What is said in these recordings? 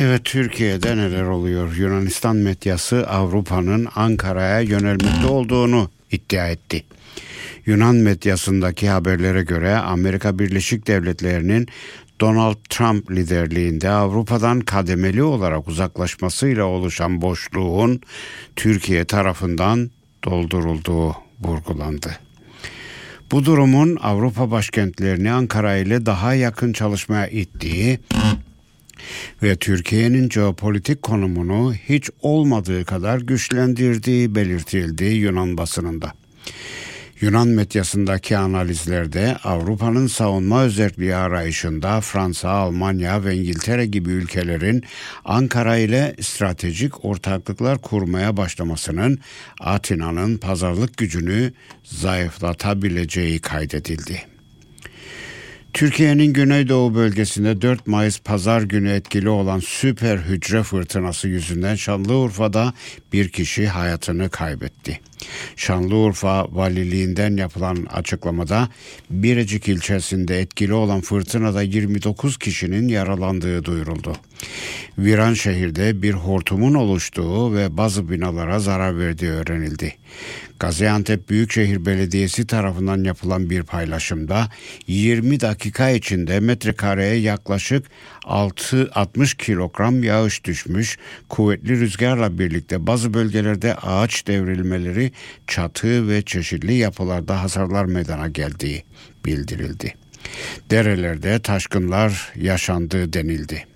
Evet, Türkiye'de neler oluyor? Yunanistan medyası Avrupa'nın Ankara'ya yönelmekte olduğunu iddia etti. Yunan medyasındaki haberlere göre Amerika Birleşik Devletleri'nin Donald Trump liderliğinde Avrupa'dan kademeli olarak uzaklaşmasıyla oluşan boşluğun Türkiye tarafından doldurulduğu vurgulandı. Bu durumun Avrupa başkentlerini Ankara ile daha yakın çalışmaya ittiği ve Türkiye'nin jeopolitik konumunu hiç olmadığı kadar güçlendirdiği belirtildi Yunan basınında. Yunan medyasındaki analizlerde Avrupa'nın savunma özelliği arayışında Fransa, Almanya ve İngiltere gibi ülkelerin Ankara ile stratejik ortaklıklar kurmaya başlamasının Atina'nın pazarlık gücünü zayıflatabileceği kaydedildi. Türkiye'nin Güneydoğu bölgesinde 4 Mayıs pazar günü etkili olan süper hücre fırtınası yüzünden Şanlıurfa'da bir kişi hayatını kaybetti. Şanlıurfa Valiliğinden yapılan açıklamada Birecik ilçesinde etkili olan fırtınada 29 kişinin yaralandığı duyuruldu. Viranşehir'de bir hortumun oluştuğu ve bazı binalara zarar verdiği öğrenildi. Gaziantep Büyükşehir Belediyesi tarafından yapılan bir paylaşımda 20 dakika içinde metrekareye yaklaşık 60 kilogram yağış düşmüş, kuvvetli rüzgarla birlikte bazı bölgelerde ağaç devrilmeleri, çatı ve çeşitli yapılarda hasarlar meydana geldiği bildirildi. Derelerde taşkınlar yaşandığı denildi.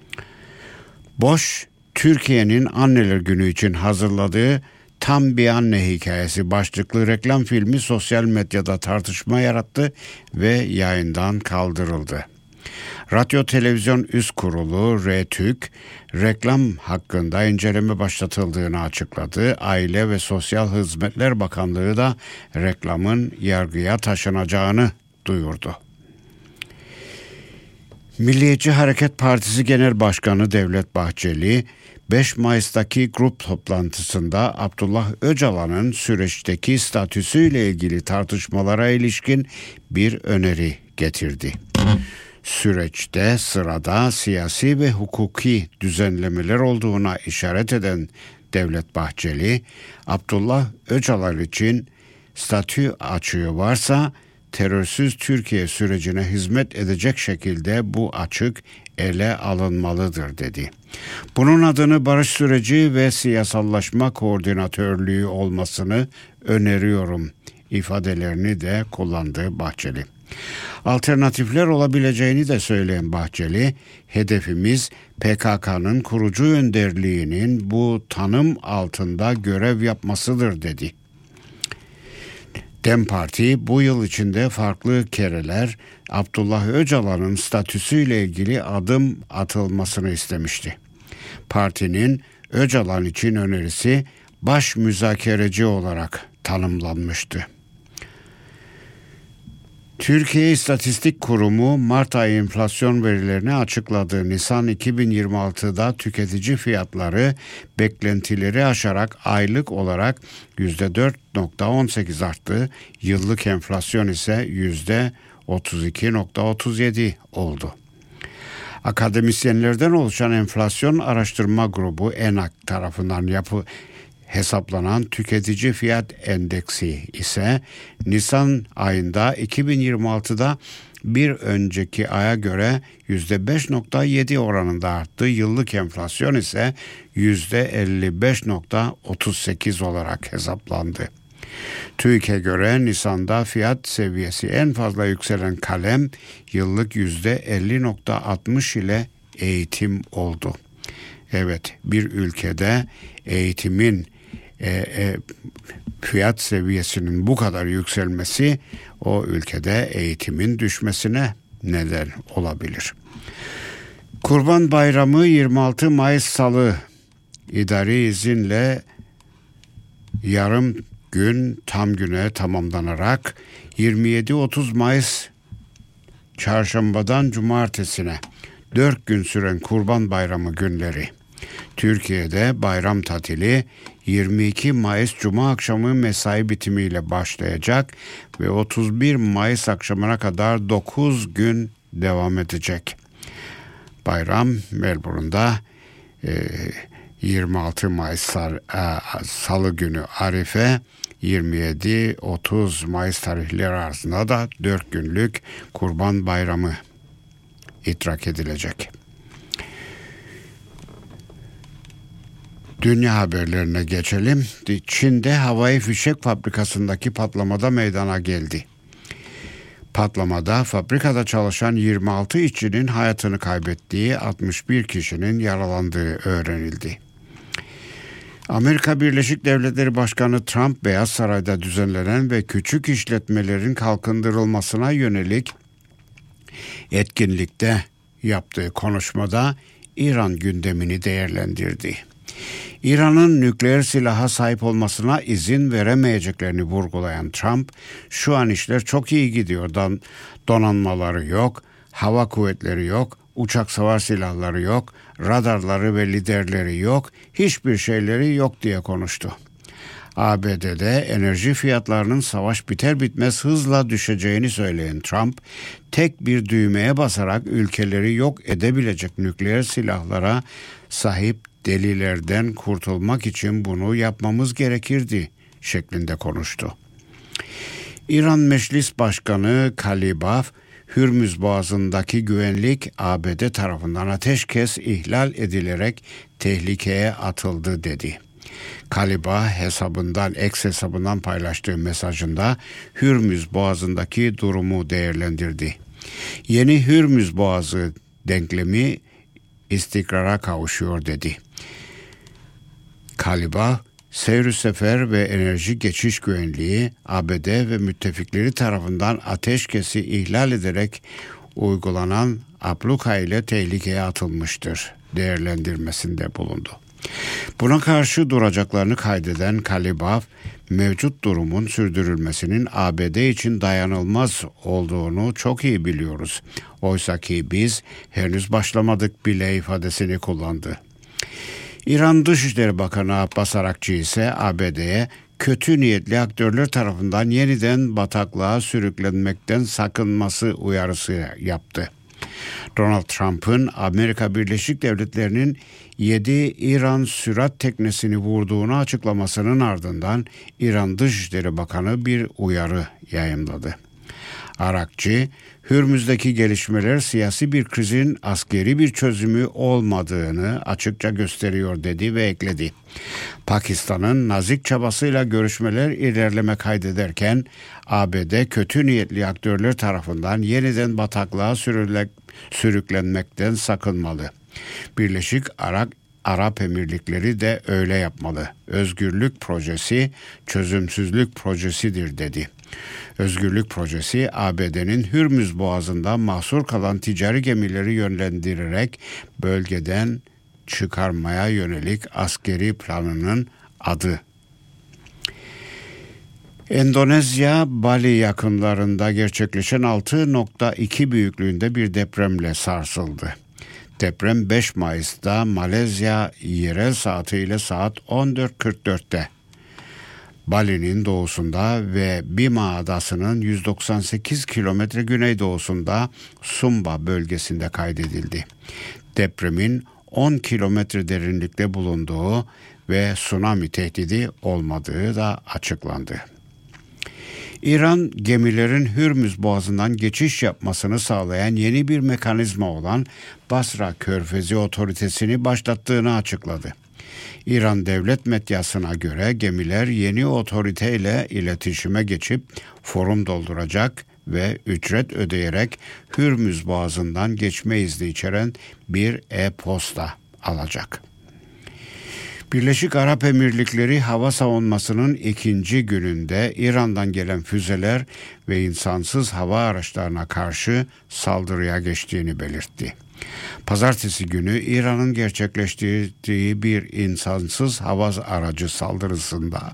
Boş, Türkiye'nin Anneler Günü için hazırladığı Tam Bir Anne Hikayesi başlıklı reklam filmi sosyal medyada tartışma yarattı ve yayından kaldırıldı. Radyo Televizyon Üst Kurulu RTÜK reklam hakkında inceleme başlatıldığını açıkladı. Aile ve Sosyal Hizmetler Bakanlığı da reklamın yargıya taşınacağını duyurdu. Milliyetçi Hareket Partisi Genel Başkanı Devlet Bahçeli, 5 Mayıs'taki grup toplantısında Abdullah Öcalan'ın süreçteki statüsüyle ilgili tartışmalara ilişkin bir öneri getirdi. Süreçte sırada siyasi ve hukuki düzenlemeler olduğuna işaret eden Devlet Bahçeli, Abdullah Öcalan için statü açığı varsa terörsüz Türkiye sürecine hizmet edecek şekilde bu açık ele alınmalıdır dedi. Bunun adını barış süreci ve siyasallaşma koordinatörlüğü olmasını öneriyorum ifadelerini de kullandı Bahçeli. Alternatifler olabileceğini de söyleyen Bahçeli, hedefimiz PKK'nın kurucu önderliğinin bu tanım altında görev yapmasıdır dedi. DEM Parti bu yıl içinde farklı kereler Abdullah Öcalan'ın statüsüyle ilgili adım atılmasını istemişti. Partinin Öcalan için önerisi baş müzakereci olarak tanımlanmıştı. Türkiye İstatistik Kurumu Mart ayı enflasyon verilerini açıkladı. Nisan 2026'da tüketici fiyatları beklentileri aşarak aylık olarak %4,18 arttı. Yıllık enflasyon ise %32,37 oldu. Akademisyenlerden oluşan enflasyon araştırma grubu ENAK tarafından hesaplanan tüketici fiyat endeksi ise Nisan ayında 2026'da bir önceki aya göre %5,7 oranında arttı. Yıllık enflasyon ise %55,38 olarak hesaplandı. TÜİK'e göre Nisan'da fiyat seviyesi en fazla yükselen kalem yıllık %50,60 ile eğitim oldu. Evet, bir ülkede eğitimin fiyat seviyesinin bu kadar yükselmesi o ülkede eğitimin düşmesine neden olabilir. Kurban Bayramı 26 Mayıs Salı idari izinle yarım gün tam güne tamamlanarak 27-30 Mayıs Çarşambadan Cumartesine 4 gün süren Kurban Bayramı günleri. Türkiye'de bayram tatili 22 Mayıs Cuma akşamı mesai bitimiyle başlayacak ve 31 Mayıs akşamına kadar 9 gün devam edecek. Bayram Melbourne'da 26 Mayıs Salı günü Arife, 27-30 Mayıs tarihleri arasında da 4 günlük Kurban Bayramı idrak edilecek. Dünya haberlerine geçelim. Çin'de havai fişek fabrikasındaki patlamada meydana geldi. Patlamada fabrikada çalışan 26 işçinin hayatını kaybettiği, 61 kişinin yaralandığı öğrenildi. Amerika Birleşik Devletleri Başkanı Trump, Beyaz Saray'da düzenlenen ve küçük işletmelerin kalkındırılmasına yönelik etkinlikte yaptığı konuşmada İran gündemini değerlendirdi. İran'ın nükleer silaha sahip olmasına izin veremeyeceklerini vurgulayan Trump, şu an işler çok iyi gidiyor. Donanmaları yok, hava kuvvetleri yok, uçak savar silahları yok, radarları ve liderleri yok, hiçbir şeyleri yok diye konuştu. ABD'de enerji fiyatlarının savaş biter bitmez hızla düşeceğini söyleyen Trump, tek bir düğmeye basarak ülkeleri yok edebilecek nükleer silahlara sahip delilerden kurtulmak için bunu yapmamız gerekirdi şeklinde konuştu. İran Meclis Başkanı Kalibaf, Hürmüz Boğazı'ndaki güvenlik ABD tarafından ateşkes ihlal edilerek tehlikeye atıldı dedi. Kalibaf X hesabından paylaştığı mesajında Hürmüz Boğazı'ndaki durumu değerlendirdi. Yeni Hürmüz Boğazı denklemi istikrara kavuşuyor dedi. Kalibaf, seyr-i sefer ve enerji geçiş güvenliği ABD ve müttefikleri tarafından ateşkesi ihlal ederek uygulanan abluka ile tehlikeye atılmıştır değerlendirmesinde bulundu. Buna karşı duracaklarını kaydeden Kalibaf, mevcut durumun sürdürülmesinin ABD için dayanılmaz olduğunu çok iyi biliyoruz. Oysa ki biz henüz başlamadık bile ifadesini kullandı. İran Dışişleri Bakanı Abbas Arakçı ise ABD'ye kötü niyetli aktörler tarafından yeniden bataklığa sürüklenmekten sakınması uyarısı yaptı. Donald Trump'ın Amerika Birleşik Devletleri'nin 7 İran sürat teknesini vurduğunu açıklamasının ardından İran Dışişleri Bakanı bir uyarı yayımladı. Arakçı, Hürmüz'deki gelişmeler siyasi bir krizin askeri bir çözümü olmadığını açıkça gösteriyor dedi ve ekledi. Pakistan'ın nazik çabasıyla görüşmeler ilerleme kaydederken ABD kötü niyetli aktörler tarafından yeniden bataklığa sürüklenmekten sakınmalı. Birleşik Arap Emirlikleri de öyle yapmalı. Özgürlük projesi çözümsüzlük projesidir dedi. Özgürlük projesi ABD'nin Hürmüz Boğazı'nda mahsur kalan ticari gemileri yönlendirerek bölgeden çıkarmaya yönelik askeri planının adı. Endonezya, Bali yakınlarında gerçekleşen 6.2 büyüklüğünde bir depremle sarsıldı. Deprem 5 Mayıs'ta Malezya yerel saatiyle saat 14.44'te Bali'nin doğusunda ve Bima Adası'nın 198 kilometre güneydoğusunda Sumba bölgesinde kaydedildi. Depremin 10 kilometre derinlikte bulunduğu ve tsunami tehdidi olmadığı da açıklandı. İran, gemilerin Hürmüz Boğazı'ndan geçiş yapmasını sağlayan yeni bir mekanizma olan Basra Körfezi Otoritesi'ni başlattığını açıkladı. İran devlet medyasına göre gemiler yeni otoriteyle iletişime geçip forum dolduracak ve ücret ödeyerek Hürmüz Boğazı'ndan geçme izni içeren bir e-posta alacak. Birleşik Arap Emirlikleri hava savunmasının ikinci gününde İran'dan gelen füzeler ve insansız hava araçlarına karşı saldırıya geçtiğini belirtti. Pazartesi günü İran'ın gerçekleştirdiği bir insansız hava aracı saldırısında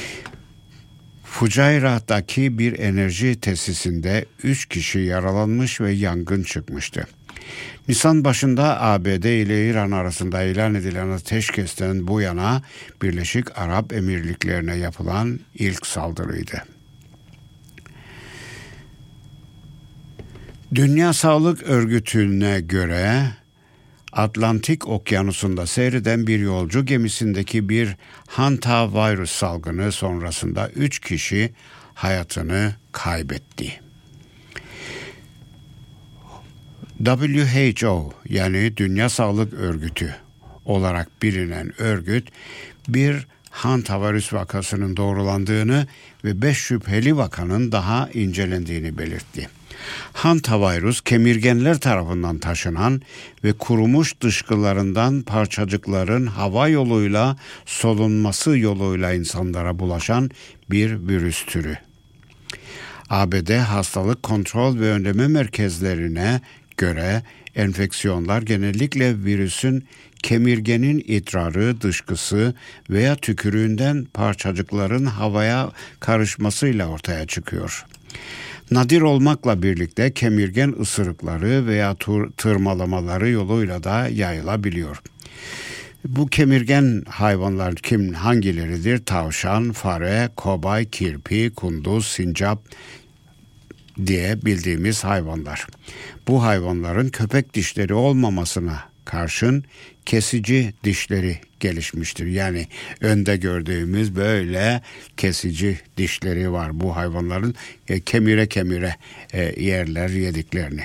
Fucayrah'taki bir enerji tesisinde 3 kişi yaralanmış ve yangın çıkmıştı. Nisan başında ABD ile İran arasında ilan edilen ateşkesten bu yana Birleşik Arap Emirlikleri'ne yapılan ilk saldırıydı. Dünya Sağlık Örgütü'ne göre Atlantik Okyanusu'nda seyreden bir yolcu gemisindeki bir hantavirus salgını sonrasında 3 kişi hayatını kaybetti. WHO yani Dünya Sağlık Örgütü olarak bilinen örgüt bir hantavirus vakasının doğrulandığını ve 5 şüpheli vakanın daha incelendiğini belirtti. Hantavirus kemirgenler tarafından taşınan ve kurumuş dışkılarından parçacıkların hava yoluyla solunması yoluyla insanlara bulaşan bir virüs türü. ABD Hastalık Kontrol ve Önleme Merkezlerine göre enfeksiyonlar genellikle virüsün kemirgenin idrarı, dışkısı veya tükürüğünden parçacıkların havaya karışmasıyla ortaya çıkıyor. Nadir olmakla birlikte kemirgen ısırıkları veya tırmalamaları yoluyla da yayılabiliyor. Bu kemirgen hayvanlar hangileridir? Tavşan, fare, kobay, kirpi, kunduz, sincap diye bildiğimiz hayvanlar. Bu hayvanların köpek dişleri olmamasına karşın kesici dişleri gelişmiştir. Yani önde gördüğümüz böyle kesici dişleri var bu hayvanların, kemire kemire yerler yediklerini.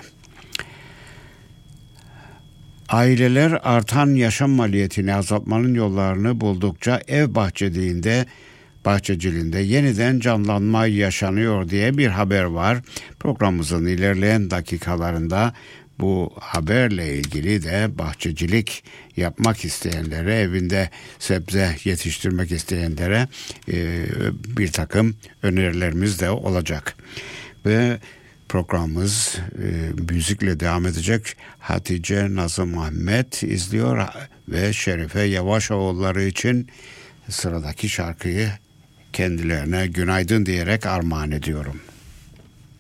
Aileler artan yaşam maliyetini azaltmanın yollarını buldukça ev bahçeciliğinde yeniden canlanma yaşanıyor diye bir haber var. Programımızın ilerleyen dakikalarında bu haberle ilgili de bahçecilik yapmak isteyenlere, evinde sebze yetiştirmek isteyenlere bir takım önerilerimiz de olacak. Ve programımız müzikle devam edecek. Hatice Nazım Ahmet izliyor ve Şerife Yavaşoğulları için sıradaki şarkıyı kendilerine günaydın diyerek armağan ediyorum.